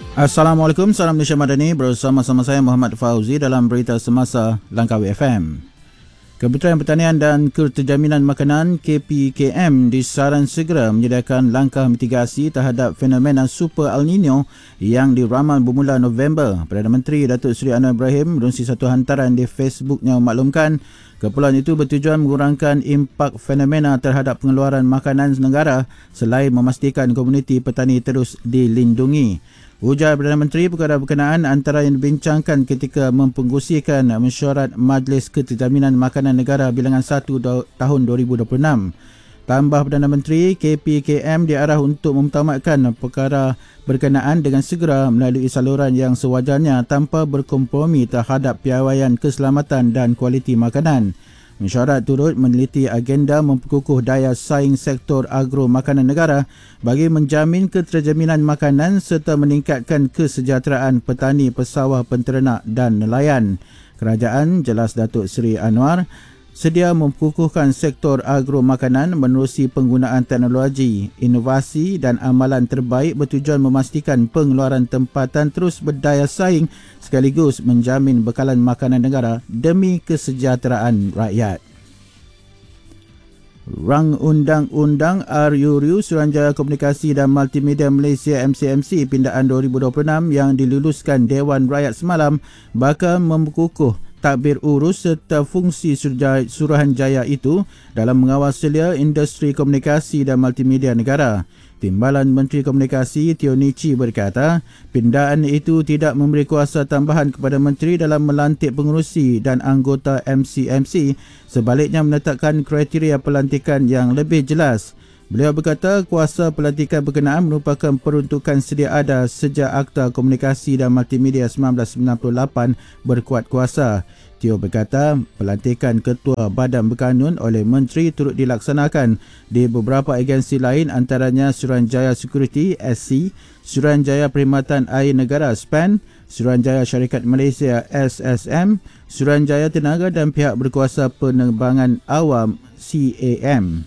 Assalamualaikum, salam Malaysia Madani. Bersama-sama saya Muhammad Fauzi dalam berita semasa Langkawi FM. Kementerian Pertanian dan Keterjaminan Makanan KPKM disaran segera menyediakan langkah mitigasi terhadap fenomena Super El Nino yang diramal bermula November. Perdana Menteri Datuk Seri Anwar Ibrahim menerusi satu hantaran di Facebooknya memaklumkan keperluan itu bertujuan mengurangkan impak fenomena terhadap pengeluaran makanan negara selain memastikan komuniti petani terus dilindungi. Ujar Perdana Menteri perkara berkenaan antara yang dibincangkan ketika mempengerusikan mesyuarat Majlis Keterjaminan Makanan Negara bilangan 1 tahun 2026. Tambah Perdana Menteri, KPKM diarah untuk memutamatkan perkara berkenaan dengan segera melalui saluran yang sewajarnya tanpa berkompromi terhadap piawaian keselamatan dan kualiti makanan. Mesyuarat turut meneliti agenda memperkukuh daya saing sektor agro makanan negara bagi menjamin keterjaminan makanan serta meningkatkan kesejahteraan petani, pesawah, penternak dan nelayan. Kerajaan, jelas Datuk Seri Anwar, sedia memperkukuhkan sektor agro makanan menerusi penggunaan teknologi, inovasi dan amalan terbaik bertujuan memastikan pengeluaran tempatan terus berdaya saing sekaligus menjamin bekalan makanan negara demi kesejahteraan rakyat. Rang Undang-Undang RUU Suruhanjaya Komunikasi dan Multimedia Malaysia MCMC Pindaan 2026 yang diluluskan Dewan Rakyat semalam bakal memperkukuh takbir urus serta fungsi Suruhanjaya itu dalam mengawal selia industri komunikasi dan multimedia negara. Timbalan Menteri Komunikasi Teo Nichi berkata, pindaan itu tidak memberi kuasa tambahan kepada menteri dalam melantik pengerusi dan anggota MCMC, sebaliknya menetapkan kriteria pelantikan yang lebih jelas. Beliau berkata kuasa pelantikan berkenaan merupakan peruntukan sedia ada sejak Akta Komunikasi dan Multimedia 1998 berkuat kuasa. Teo berkata pelantikan Ketua Badan Berkanun oleh Menteri turut dilaksanakan di beberapa agensi lain antaranya Suruhanjaya Security SC, Suruhanjaya Perkhidmatan Air Negara SPAN, Suruhanjaya Syarikat Malaysia SSM, Suruhanjaya Tenaga dan pihak berkuasa penerbangan awam CAM.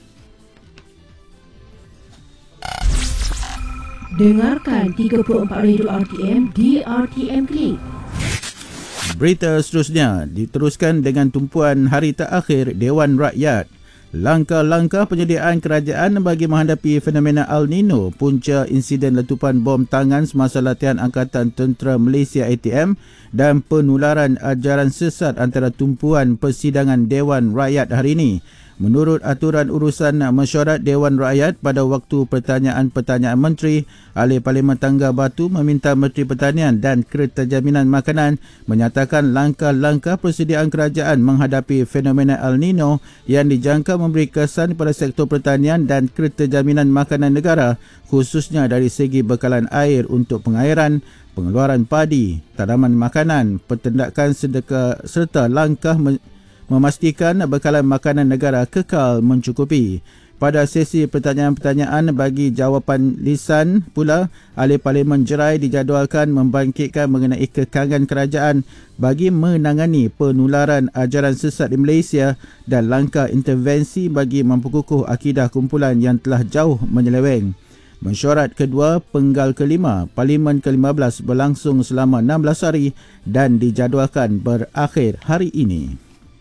Dengarkan 34 Radio RTM di RTM Klik. Berita seterusnya diteruskan dengan tumpuan hari terakhir Dewan Rakyat. Langkah-langkah penyediaan kerajaan bagi menghadapi fenomena El Nino, punca insiden letupan bom tangan semasa latihan Angkatan Tentera Malaysia ATM dan penularan ajaran sesat antara tumpuan persidangan Dewan Rakyat hari ini. Menurut aturan urusan mesyuarat Dewan Rakyat, pada waktu pertanyaan-pertanyaan menteri, Ahli Parlimen Tangga Batu meminta Menteri Pertanian dan Keterjaminan Makanan menyatakan langkah-langkah persediaan kerajaan menghadapi fenomena El Nino yang dijangka memberi kesan pada sektor pertanian dan keterjaminan makanan negara, khususnya dari segi bekalan air untuk pengairan, pengeluaran padi, tanaman makanan, peternakan serta langkah memastikan bekalan makanan negara kekal mencukupi. Pada sesi pertanyaan-pertanyaan bagi jawapan lisan pula, Ahli Parlimen Jerai dijadualkan membangkitkan mengenai kekangan kerajaan bagi menangani penularan ajaran sesat di Malaysia dan langkah intervensi bagi memperkukuh akidah kumpulan yang telah jauh menyeleweng. Mesyuarat kedua penggal kelima Parlimen ke-15 berlangsung selama 16 hari dan dijadualkan berakhir hari ini.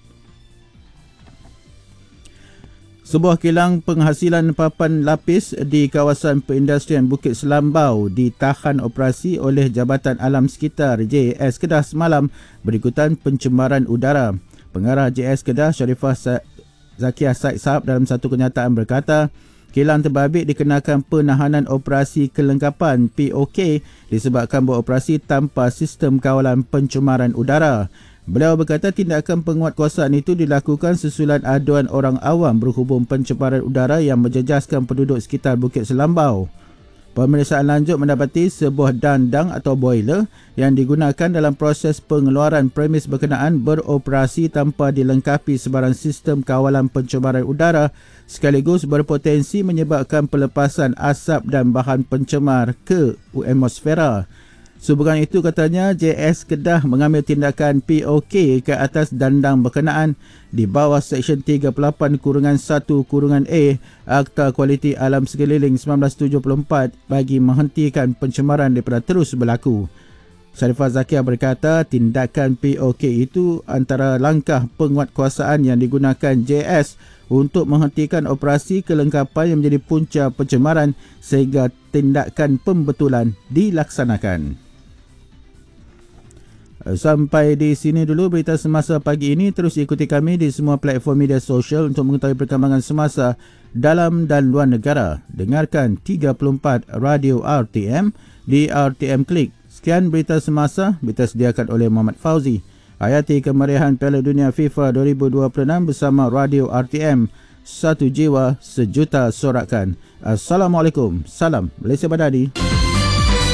Sebuah kilang penghasilan papan lapis di kawasan perindustrian Bukit Selambau ditahan operasi oleh Jabatan Alam Sekitar JAS Kedah semalam berikutan pencemaran udara. Pengarah JAS Kedah Sharifah Zakiah Said Saab dalam satu kenyataan berkata, kilang terbabit dikenakan penahanan operasi kelengkapan POK disebabkan beroperasi tanpa sistem kawalan pencemaran udara. Beliau berkata tindakan penguatkuasaan itu dilakukan susulan aduan orang awam berhubung pencemaran udara yang menjejaskan penduduk sekitar Bukit Selambau. Pemeriksaan lanjut mendapati sebuah dandang atau boiler yang digunakan dalam proses pengeluaran premis berkenaan beroperasi tanpa dilengkapi sebarang sistem kawalan pencemaran udara sekaligus berpotensi menyebabkan pelepasan asap dan bahan pencemar ke atmosfera. Sehubungan itu katanya JS Kedah mengambil tindakan POK ke atas dandang berkenaan di bawah Seksyen 38-1-A Akta Kualiti Alam Sekeliling 1974 bagi menghentikan pencemaran daripada terus berlaku. Sharifah Zakia berkata tindakan POK itu antara langkah penguatkuasaan yang digunakan JS untuk menghentikan operasi kelengkapan yang menjadi punca pencemaran sehingga tindakan pembetulan dilaksanakan. Sampai di sini dulu berita semasa pagi ini. Terus ikuti kami di semua platform media sosial untuk mengetahui perkembangan semasa dalam dan luar negara. Dengarkan 34 Radio RTM di RTM Klik. Sekian berita semasa, berita sediakan oleh Muhammad Fauzi. Hayati kemeriahan Piala Dunia FIFA 2026 bersama Radio RTM. Satu jiwa, sejuta sorakan. Assalamualaikum. Salam Malaysia Badadi.